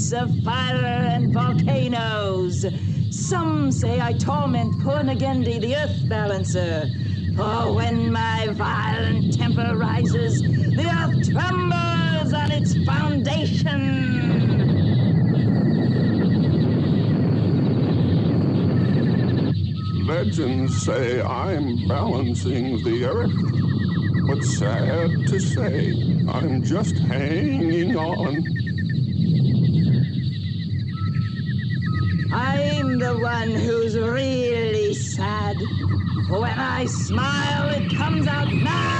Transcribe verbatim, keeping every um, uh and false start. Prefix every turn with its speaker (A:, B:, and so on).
A: furnace of fire and volcanoes. Some say I torment poor Nagendi, the earth balancer. For when my violent temper rises, the earth trembles on its foundation.
B: Legends say I'm balancing the earth, but sad to say, I'm just hanging on.
A: I'm the one who's really sad. When I smile, it comes out now.